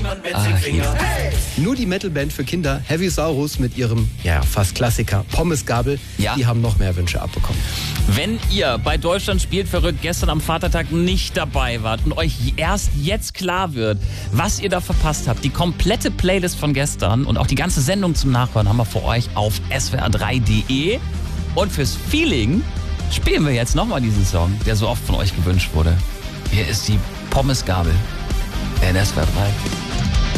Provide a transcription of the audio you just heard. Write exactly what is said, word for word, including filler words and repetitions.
Ach, hey! Nur die Metalband für Kinder, Heavy Saurus mit ihrem, ja, fast Klassiker, Pommesgabel, ja. die haben noch mehr Wünsche abbekommen. Wenn ihr bei Deutschland spielt verrückt gestern am Vatertag nicht dabei wart und euch erst jetzt klar wird, was ihr da verpasst habt, die komplette Playlist von gestern und auch die ganze Sendung zum Nachhören haben wir für euch auf S W R drei punkt de. Und fürs Feeling spielen wir jetzt nochmal diesen Song, der so oft von euch gewünscht wurde. Hier ist die Pommesgabel in S W R drei.